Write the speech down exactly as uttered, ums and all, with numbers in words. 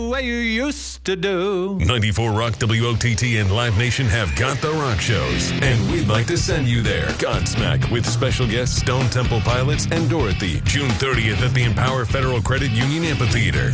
way you used to do. ninety-four Rock W O T T and Live Nation have got the rock shows, and we'd like to send you there. Godsmack with special guests Stone Temple Pilots and Dorothy, June thirtieth at the Empower Federal Credit Union Amphitheater.